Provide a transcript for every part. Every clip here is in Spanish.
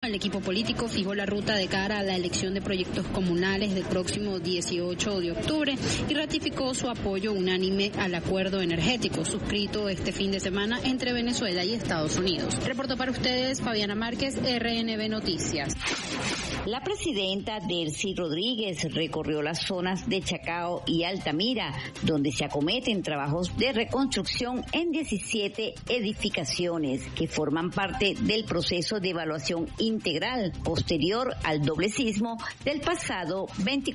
El equipo político fijó la ruta de cara a la elección de proyectos comunales del próximo 18 de octubre y ratificó su apoyo unánime al acuerdo energético suscrito este fin de semana entre Venezuela y Estados Unidos. Reportó para ustedes Fabiana Márquez, RNB Noticias. La presidenta Delcy Rodríguez recorrió las zonas de Chacao y Altamira, donde se acometen trabajos de reconstrucción en 17 edificaciones que forman parte del proceso de evaluación integral posterior al doble sismo del pasado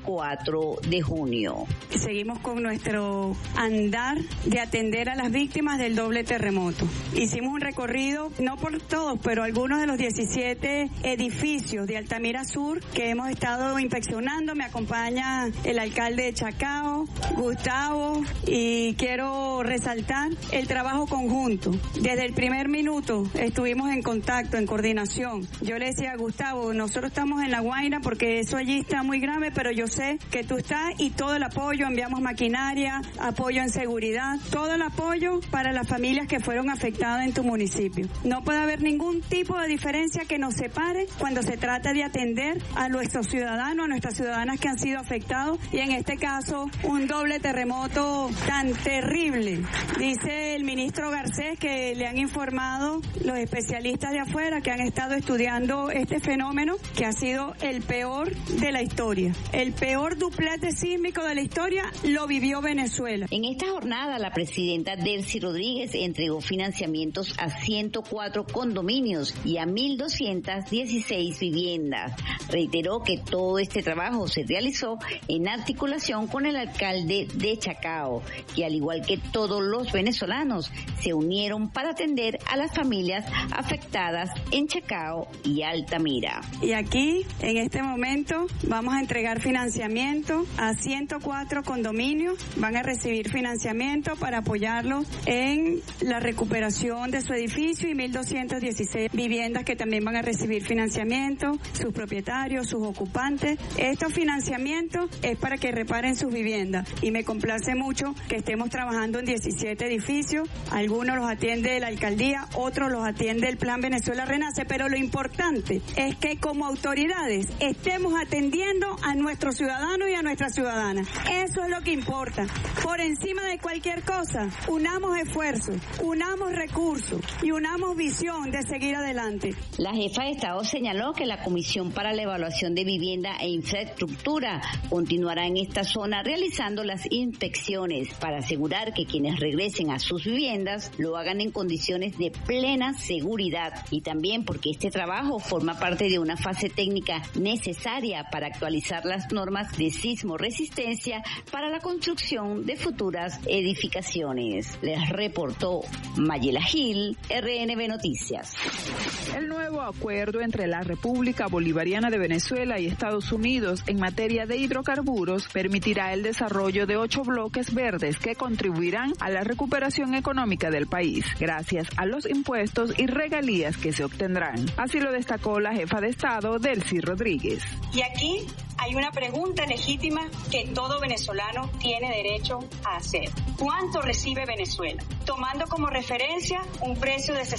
24 de junio. Seguimos con nuestro andar de atender a las víctimas del doble terremoto. Hicimos un recorrido, no por todos, pero algunos de los 17 edificios de Altamira Sur que hemos estado inspeccionando. Me acompaña el alcalde de Chacao, Gustavo, y quiero resaltar el trabajo conjunto. Desde el primer minuto estuvimos en contacto, en coordinación. Yo le decía a Gustavo, nosotros estamos en La Guaira porque eso allí está muy grave, pero yo sé que tú estás y todo el apoyo, enviamos maquinaria, apoyo en seguridad, todo el apoyo para las familias que fueron afectadas en tu municipio. No puede haber ningún tipo de diferencia que nos separe cuando se trata de atender a nuestros ciudadanos, a nuestras ciudadanas que han sido afectados, y en este caso un doble terremoto tan terrible. Dice el ministro Garcés que le han informado los especialistas de afuera que han estado estudiando este fenómeno, que ha sido el peor de la historia. El peor duplete sísmico de la historia lo vivió Venezuela. En esta jornada, la presidenta Delcy Rodríguez entregó financiamientos a 104 condominios y a 1.216 viviendas. Reiteró que todo este trabajo se realizó en articulación con el alcalde de Chacao, que al igual que todos los venezolanos, se unieron para atender a las familias afectadas en Chacao y Altamira. Y aquí, en este momento, vamos a entregar financiamiento a 104 condominios, van a recibir financiamiento para apoyarlos en la recuperación de su edificio, y 1.216 viviendas que también van a recibir financiamiento, sus propietarios, sus ocupantes. Estos financiamientos es para que reparen sus viviendas, y me complace mucho que estemos trabajando en 17 edificios. Algunos los atiende la alcaldía, otros los atiende el Plan Venezuela Renace, pero lo importante es que como autoridades estemos atendiendo a nuestros ciudadanos y a nuestras ciudadanas. Eso es lo que importa. Por encima de cualquier cosa, unamos esfuerzos, unamos recursos y unamos visión de seguir adelante. La jefa de Estado señaló que la Comisión para la Evaluación de Vivienda e Infraestructura continuará en esta zona realizando las inspecciones para asegurar que quienes regresen a sus viviendas lo hagan en condiciones de plena seguridad, y también porque este trabajo forma parte de una fase técnica necesaria para actualizar las normas de sismo resistencia para la construcción de futuras edificaciones. Les reportó Mayela Gil, RNB Noticias. El nuevo acuerdo entre la República Bolivariana de Venezuela y Estados Unidos en materia de hidrocarburos permitirá el desarrollo de 8 bloques verdes que contribuirán a la recuperación económica del país, gracias a los impuestos y regalías que se obtendrán. Así lo destacó la jefa de Estado, Delcy Rodríguez. Y aquí hay una pregunta legítima que todo venezolano tiene derecho a hacer. ¿Cuánto recibe Venezuela? Tomando como referencia un precio de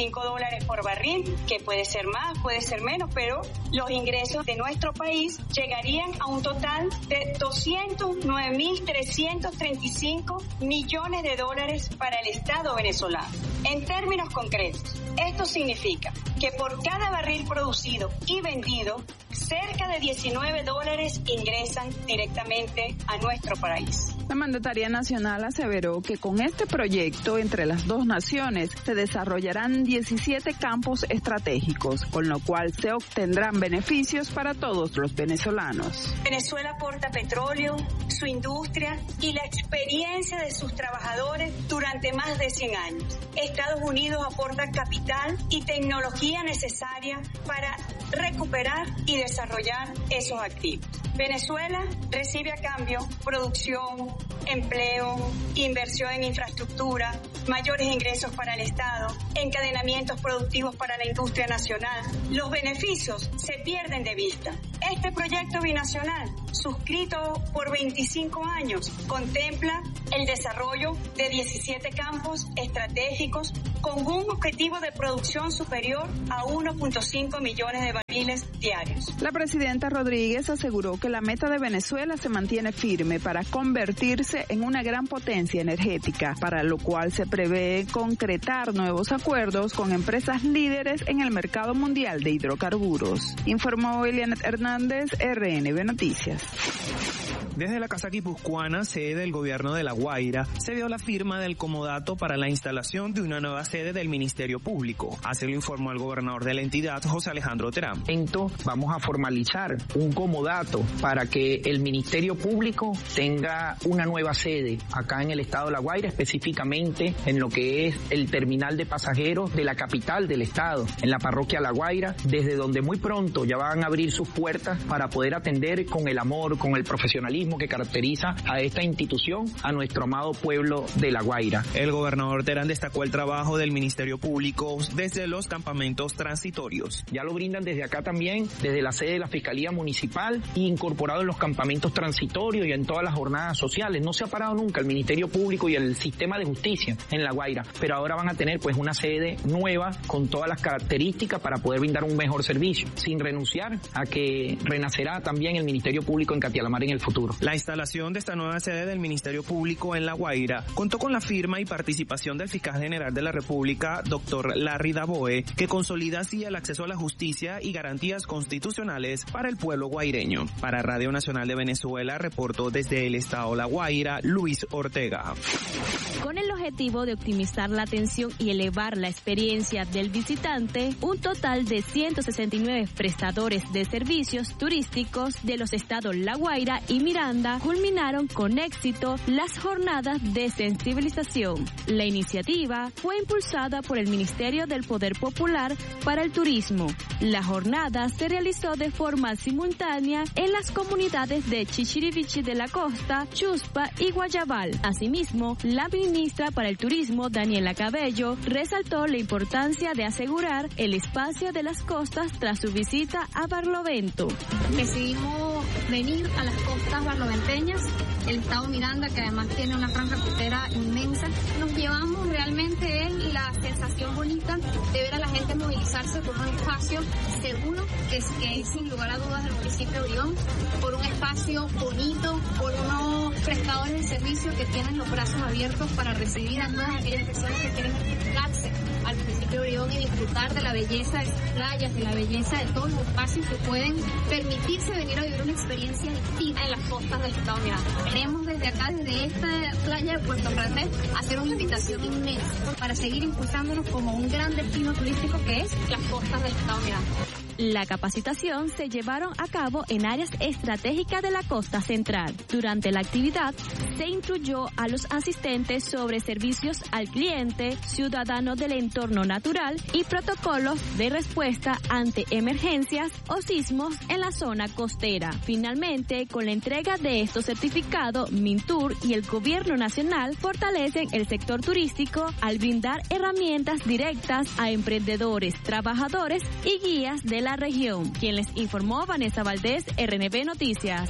$65 por barril, que puede ser más, puede ser menos, pero los ingresos de nuestro país llegarían a un total de $209.335 millones para el Estado venezolano. En términos concretos, esto significa que por cada barril producido y vendido, cerca de $19 ingresan directamente a nuestro país. La mandataria nacional aseveró que con este proyecto entre las dos naciones se desarrollarán 17 campos estratégicos, con lo cual se obtendrán beneficios para todos los venezolanos. Venezuela aporta petróleo, su industria y la experiencia de sus trabajadores durante más de 100 años. Estados Unidos aporta capital y tecnología necesaria para recuperar y desarrollar esos activos. Venezuela recibe a cambio producción, empleo, inversión en infraestructura, mayores ingresos para el Estado, encadenamientos productivos para la industria nacional. Los beneficios se pierden de vista. Este proyecto binacional, suscrito por 25 años, contempla el desarrollo de 17 campos estratégicos con un objetivo de producción superior a 1.5 millones de barriles diarios. La presidenta Rodríguez aseguró que la meta de Venezuela se mantiene firme para convertirse en una gran potencia energética, para lo cual se prevé concretar nuevos acuerdos con empresas líderes en el mercado mundial de hidrocarburos. Informó Elianet Hernández, RNB Noticias. Desde la Casa Guipuzcoana, sede del gobierno de La Guaira, se dio la firma del comodato para la instalación de una nueva sede del Ministerio Público. Así lo informó el gobernador de la entidad, José Alejandro Terán. Vamos a formalizar un comodato para que el Ministerio Público tenga una nueva sede acá en el estado de La Guaira, específicamente en lo que es el terminal de pasajeros de la capital del estado, en la parroquia La Guaira, desde donde muy pronto ya van a abrir sus puertas para poder atender con el amor, con el profesionalismo que caracteriza a esta institución, a nuestro amado pueblo de La Guaira. El gobernador Terán destacó el trabajo del Ministerio Público desde los campamentos transitorios. Ya lo brindan desde acá también, desde la sede de la Fiscalía Municipal, incorporado en los campamentos transitorios y en todas las jornadas sociales. No se ha parado nunca el Ministerio Público y el sistema de justicia en La Guaira, pero ahora van a tener pues una sede nueva con todas las características para poder brindar un mejor servicio, sin renunciar a que renacerá también el Ministerio Público en Catialamar en el futuro. La instalación de esta nueva sede del Ministerio Público en La Guaira contó con la firma y participación del fiscal general de la República, doctor Larry Daboe, que consolida así el acceso a la justicia y garantías constitucionales para el pueblo guaireño. Para Radio Nacional de Venezuela, reportó desde el estado La Guaira, Luis Ortega. Con el objetivo de optimizar la atención y elevar la experiencia del visitante, un total de 169 prestadores de servicios turísticos de los estados La Guaira y Miranda culminaron con éxito las jornadas de sensibilización. La iniciativa fue impulsada por el Ministerio del Poder Popular para el Turismo. La jornada se realizó de forma simultánea en las comunidades de Chichirivichi de la Costa, Chuspa y Guayabal. Asimismo, la ministra para el Turismo, Daniela Cabello, resaltó la importancia de asegurar el espacio de las costas tras su visita a Barlovento. Decidimos venir a las costas barloventeñas, el estado Miranda, que además tiene una franja costera inmensa. Nos llevamos realmente la sensación bonita de ver a la gente movilizarse por un espacio seguro, que es sin lugar a dudas el municipio de Orión, por un espacio bonito, por unos prestadores de servicio que tienen los brazos abiertos para recibir a todas aquellas personas que quieren acercarse al municipio de Orión y disfrutar de la belleza de sus playas, de la belleza de todos los espacios que pueden permitirse venir a vivir una experiencia distinta en las costas del estado Miranda. Queremos desde acá, desde esta playa de Puerto Francés, hacer una invitación inmensa para seguir impulsándonos como un gran destino turístico que es las costas del estado Miranda. La capacitación se llevaron a cabo en áreas estratégicas de la costa central. Durante la actividad se instruyó a los asistentes sobre servicios al cliente, ciudadanos del entorno natural y protocolos de respuesta ante emergencias o sismos en la zona costera. Finalmente, con la entrega de estos certificados, Mintur y el Gobierno Nacional fortalecen el sector turístico al brindar herramientas directas a emprendedores, trabajadores y guías de la región. Quien les informó, Vanessa Valdés, RNB Noticias.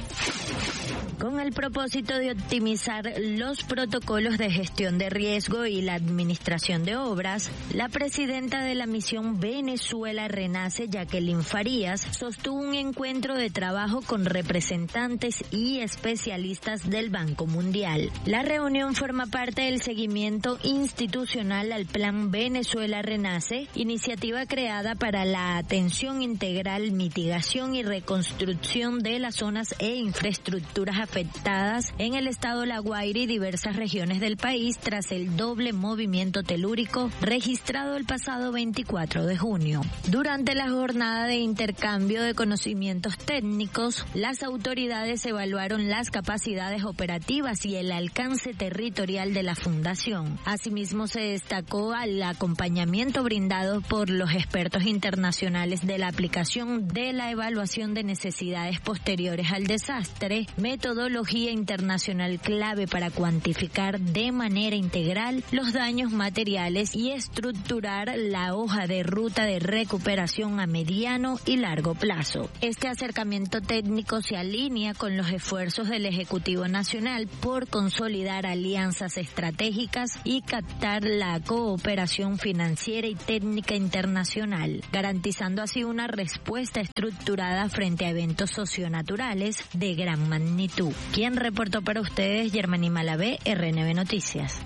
Con el propósito de optimizar los protocolos de gestión de riesgo y la administración de obras, la presidenta de la misión Venezuela Renace, Jacqueline Farías, sostuvo un encuentro de trabajo con representantes y especialistas del Banco Mundial. La reunión forma parte del seguimiento institucional al Plan Venezuela Renace, iniciativa creada para la atención integral, mitigación y reconstrucción de las zonas e infraestructuras infraestructuras afectadas en el estado La Guaira y diversas regiones del país tras el doble movimiento telúrico registrado el pasado 24 de junio. Durante la jornada de intercambio de conocimientos técnicos, las autoridades evaluaron las capacidades operativas y el alcance territorial de la fundación. Asimismo, se destacó al acompañamiento brindado por los expertos internacionales de la aplicación de la evaluación de necesidades posteriores al desastre, metodología internacional clave para cuantificar de manera integral los daños materiales y estructurar la hoja de ruta de recuperación a mediano y largo plazo. Este acercamiento técnico se alinea con los esfuerzos del Ejecutivo Nacional por consolidar alianzas estratégicas y captar la cooperación financiera y técnica internacional, garantizando así una respuesta estructurada frente a eventos socionaturales de gran magnitud. Quien reportó para ustedes, Germany Malavé, RNB Noticias.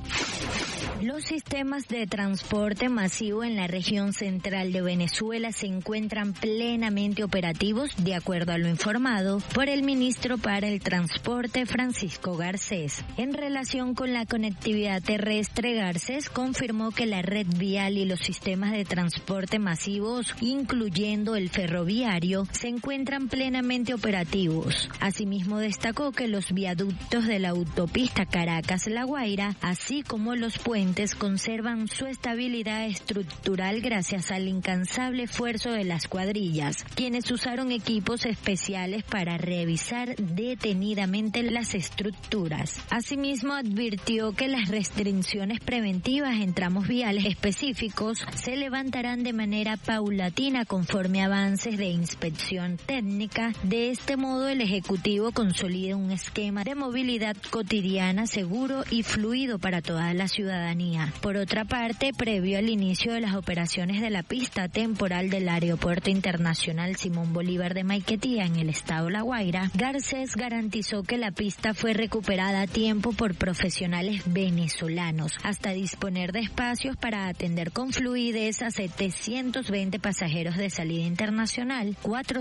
Los sistemas de transporte masivo en la región central de Venezuela se encuentran plenamente operativos, de acuerdo a lo informado por el ministro para el Transporte, Francisco Garcés. En relación con la conectividad terrestre, Garcés confirmó que la red vial y los sistemas de transporte masivos, incluyendo el ferroviario, se encuentran plenamente operativos. Asimismo, destacó que los viaductos de la autopista Caracas-La Guaira, así como los puentes, conservan su estabilidad estructural gracias al incansable esfuerzo de las cuadrillas, quienes usaron equipos especiales para revisar detenidamente las estructuras. Asimismo, advirtió que las restricciones preventivas en tramos viales específicos se levantarán de manera paulatina conforme avances de inspección técnica. De este modo, el Ejecutivo consolida un esquema de movilidad cotidiana seguro y fluido para toda la ciudadanía. Por otra parte, previo al inicio de las operaciones de la pista temporal del Aeropuerto Internacional Simón Bolívar de Maiquetía en el estado La Guaira, Garcés garantizó que la pista fue recuperada a tiempo por profesionales venezolanos, hasta disponer de espacios para atender con fluidez a 720 pasajeros de salida internacional,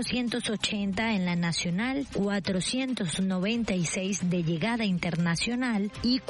480 en la nacional, 496 de llegada internacional y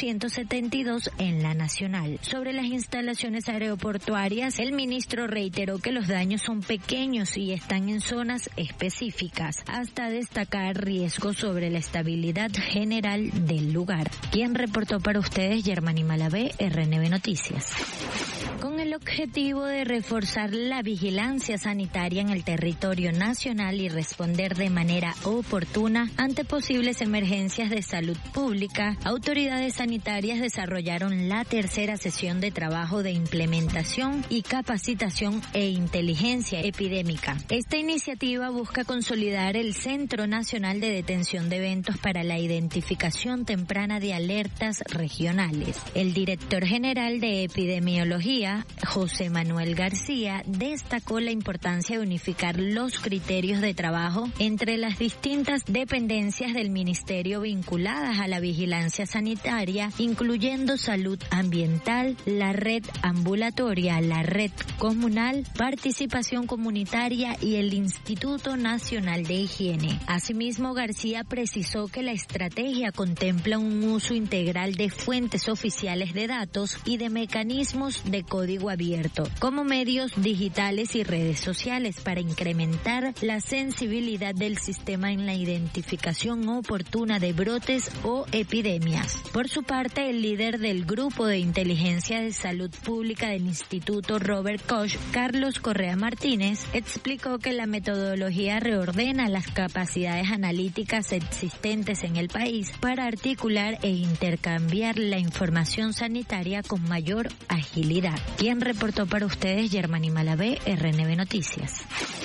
472 en la nacional. Sobre las instalaciones aeroportuarias, el ministro reiteró que los daños son pequeños y están en zonas específicas, hasta destacar riesgos sobre la estabilidad general del lugar. Quien reportó para ustedes, Germany Malavé, RNB Noticias. Con el objetivo de reforzar la vigilancia sanitaria en el territorio nacional y responder de manera oportuna ante posibles emergencias de salud pública, autoridades sanitarias desarrollaron la tercera sesión de trabajo de implementación y capacitación e inteligencia epidémica. Esta iniciativa busca consolidar el Centro Nacional de Detención de Eventos para la Identificación Temprana de Alertas Regionales. El director general de Epidemiología, José Manuel García, destacó la importancia de unificar los criterios de trabajo entre las distintas dependencias del ministerio vinculadas a la vigilancia sanitaria, incluyendo salud ambiental, la red ambulatoria, la red comunal, participación comunitaria y el Instituto Nacional de Higiene. Asimismo, García precisó que la estrategia contempla un uso integral de fuentes oficiales de datos y de mecanismos de código abierto, como medios digitales y redes sociales, para incrementar la sensibilidad del sistema en la identificación oportuna de brotes o epidemias. Por su parte, el líder del Grupo de Inteligencia de Salud Pública del Instituto Robert Koch, Carlos Correa Martínez, explicó que la metodología reordena las capacidades analíticas existentes en el país para articular e intercambiar la información sanitaria con mayor agilidad. Quien reportó para ustedes, Germany Malavé, RNB Noticias.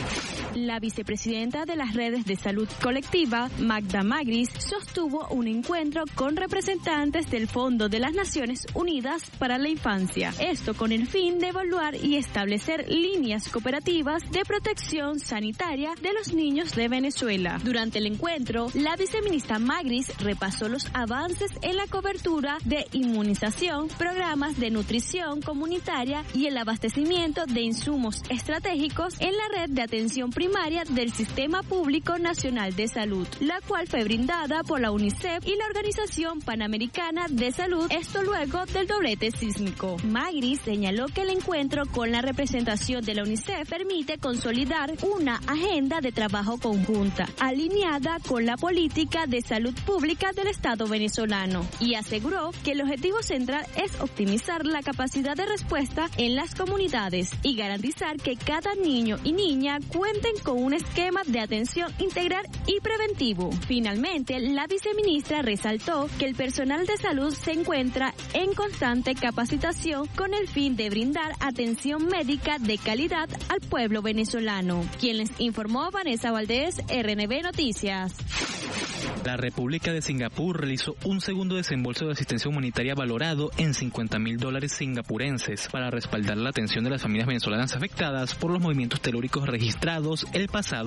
La vicepresidenta de las redes de salud colectiva, Magda Magris, sostuvo un encuentro con representantes del Fondo de las Naciones Unidas para la Infancia. Esto con el fin de evaluar y establecer líneas cooperativas de protección sanitaria de los niños de Venezuela. Durante el encuentro, la viceministra Magris repasó los avances en la cobertura de inmunización, programas de nutrición comunitaria y el abastecimiento de insumos estratégicos en la red de atención primaria primaria del Sistema Público Nacional de Salud, la cual fue brindada por la UNICEF y la Organización Panamericana de Salud, esto luego del doblete sísmico. Magri señaló que el encuentro con la representación de la UNICEF permite consolidar una agenda de trabajo conjunta, alineada con la política de salud pública del Estado venezolano, y aseguró que el objetivo central es optimizar la capacidad de respuesta en las comunidades y garantizar que cada niño y niña cuenten con un esquema de atención integral y preventivo. Finalmente, la viceministra resaltó que el personal de salud se encuentra en constante capacitación con el fin de brindar atención médica de calidad al pueblo venezolano. Quien les informó, Vanessa Valdés, RNB Noticias. La República de Singapur realizó un segundo desembolso de asistencia humanitaria valorado en $50,000 singapurenses para respaldar la atención de las familias venezolanas afectadas por los movimientos telúricos registrados el pasado